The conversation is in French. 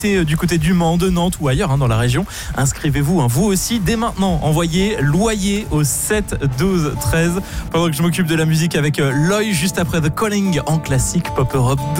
du côté du Mans, de Nantes ou ailleurs dans la région, inscrivez-vous vous aussi dès maintenant. Envoyez Loyer au 7 12 13 pendant que je m'occupe de la musique avec Loy juste après The Calling en classique Pop Europe 2.